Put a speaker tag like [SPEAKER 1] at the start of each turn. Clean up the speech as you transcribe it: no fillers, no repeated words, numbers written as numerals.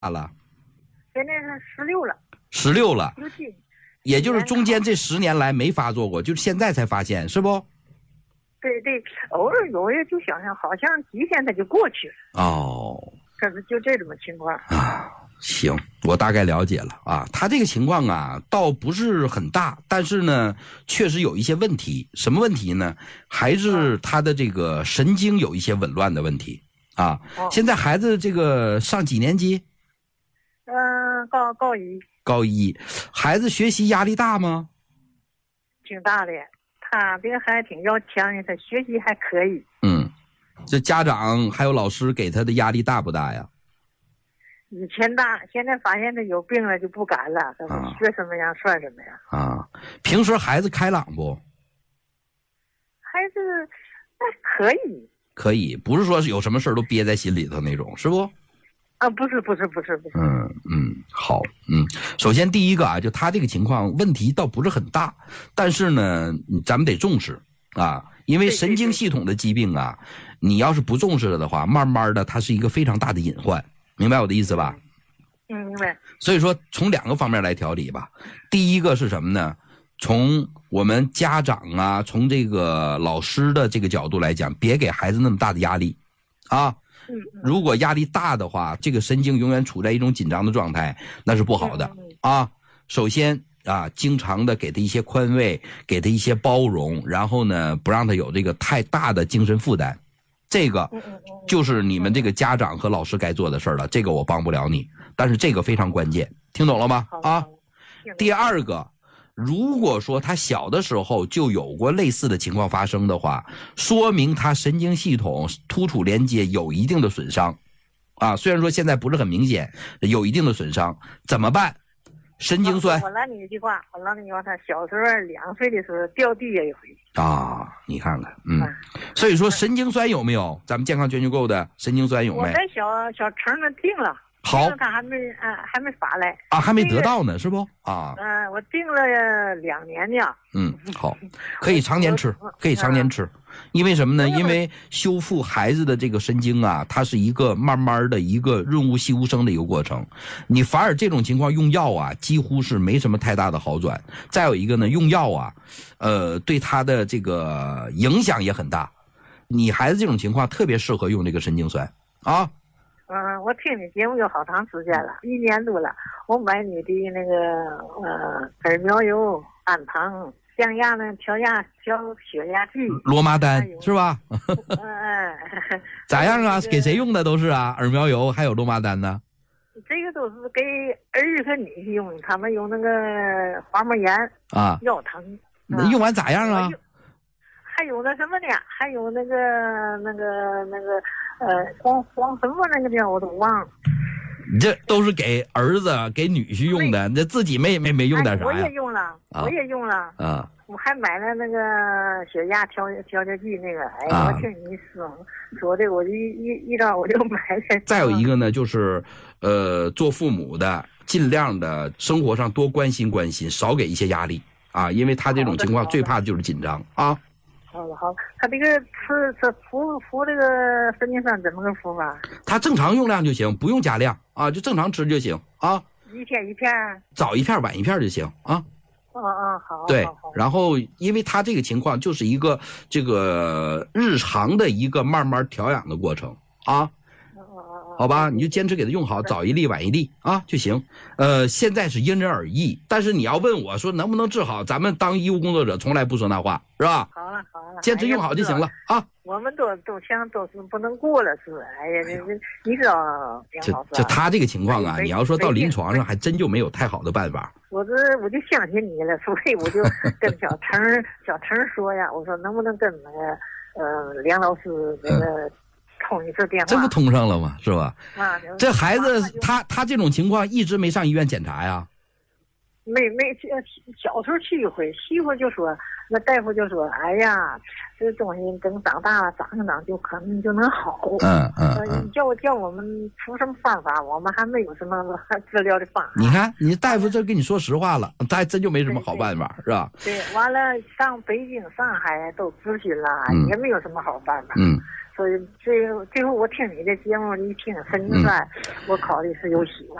[SPEAKER 1] 了？
[SPEAKER 2] 现在是16了。
[SPEAKER 1] 16了，
[SPEAKER 2] 17，
[SPEAKER 1] 也就是中间这10年来没发作过，就是现在才发现，是不？
[SPEAKER 2] 对对，偶尔有也就想想，好像几天它就过去了。
[SPEAKER 1] 哦，
[SPEAKER 2] 可是就这种情况
[SPEAKER 1] 啊，行，我大概了解了啊。他这个情况啊，倒不是很大，但是呢，确实有一些问题。什么问题呢？还是他的这个神经有一些紊乱的问题啊。现在孩子这个上几年级？
[SPEAKER 2] 高一。
[SPEAKER 1] 高一，孩子学习压力大吗？
[SPEAKER 2] 挺大的，他这个还挺要强的，他学习还可以。
[SPEAKER 1] 这家长还有老师给他的压力大不大呀？
[SPEAKER 2] 以前大，现在发现他有病了就不敢了，学什么样算什么样。
[SPEAKER 1] 啊，平时孩子开朗不？
[SPEAKER 2] 孩子还可以。
[SPEAKER 1] 可以，不是说有什么事都憋在心里头那种，是不？
[SPEAKER 2] 不是。
[SPEAKER 1] 好，首先第一个啊，就他这个情况问题倒不是很大，但是呢，咱们得重视啊，因为神经系统的疾病啊，你要是不重视了的话，慢慢的它是一个非常大的隐患，明白我的意思吧？
[SPEAKER 2] 明白。
[SPEAKER 1] 所以说从2个方面来调理吧。第一个是什么呢？从我们家长啊，从这个老师的这个角度来讲，别给孩子那么大的压力啊。如果压力大的话，这个神经永远处在一种紧张的状态，那是不好的啊。首先啊，经常的给他一些宽慰，给他一些包容，然后呢，不让他有这个太大的精神负担。这个就是你们这个家长和老师该做的事儿了。这个我帮不了你，但是这个非常关键，听懂了吗？啊，第二个。如果说他小的时候就有过类似的情况发生的话，说明他神经系统突触连接有一定的损伤啊，虽然说现在不是很明显，有一定的损伤，怎么办？神经酸。
[SPEAKER 2] 我拦你一句话，他小时候2岁的时候掉地下一回
[SPEAKER 1] 啊，你看看，所以说神经酸有没有？咱们健康全球购的神经酸有没有？
[SPEAKER 2] 我在小城那定了。
[SPEAKER 1] 好，
[SPEAKER 2] 他还没发来
[SPEAKER 1] 啊，还没得到呢，是不？啊，
[SPEAKER 2] 我定了2年呢。
[SPEAKER 1] 好，可以常年吃，因为什么呢？因为修复孩子的这个神经啊，它是一个慢慢的一个润物细无声的一个过程。你反而这种情况用药啊，几乎是没什么太大的好转。再有一个呢，用药啊，对他的这个影响也很大。你孩子这种情况特别适合用这个神经酸啊。
[SPEAKER 2] 我听你节目有好长时间了，1年多了。我买你的那个耳苗油、氨糖、降压呢、调血压计、
[SPEAKER 1] 罗麻丹是吧？咋样啊？给谁用的都是啊？耳苗油还有罗麻丹呢？
[SPEAKER 2] 这个都是给儿和女婿用，他们有那个滑膜炎啊、腰疼。
[SPEAKER 1] 用完咋样啊？
[SPEAKER 2] 还有那什么呢？还有那个黄什么那个叫我都忘了。
[SPEAKER 1] 你这都是给儿子给女婿用的，这自己没用点啥呀？
[SPEAKER 2] 我也用了啊！我还买了那个血压调节剂那个。我听你说的，我就一照我就买了。
[SPEAKER 1] 再有一个呢，就是做父母的尽量的生活上多关心关心，少给一些压力啊，因为他这种情况最怕的就是紧张啊。
[SPEAKER 2] 好，他这个服这个神经酸怎么个服法？
[SPEAKER 1] 他正常用量就行，不用加量啊，就正常吃就行啊。
[SPEAKER 2] 一天一片，
[SPEAKER 1] 早一片晚一片就行啊。
[SPEAKER 2] 好。
[SPEAKER 1] 对，然后因为他这个情况就是一个这个日常的一个慢慢调养的过程啊。好吧，你就坚持给他用好，早一粒晚一粒啊就行。现在是因人而异，但是你要问我说能不能治好，咱们当医务工作者从来不说那话，是吧？
[SPEAKER 2] 好了，
[SPEAKER 1] 坚持用好就行了啊。
[SPEAKER 2] 我们都想都是不能过了，是吧？哎呀，你知道梁老师，
[SPEAKER 1] 就他这个情况啊，你要说到临床上还真就没有太好的办法。
[SPEAKER 2] 我就相信你了，所以我就跟小陈说呀，我说能不能跟那个梁老师那个。通一次电话，
[SPEAKER 1] 这不通上了吗？是吧？这孩子他这种情况一直没上医院检查呀？
[SPEAKER 2] 没小时候去一回，媳妇就说，那大夫就说，哎呀，这东西等长大了长就可能就能好。叫我们出什么方法，我们还没有什么治疗的方法。
[SPEAKER 1] 你看，你大夫这跟你说实话了，他还真就没什么好办法，是吧？
[SPEAKER 2] 对，完了上北京、上海都咨询了，也没有什么好办法。 所以最后我听你的节目一听分出来，我考虑是有希望。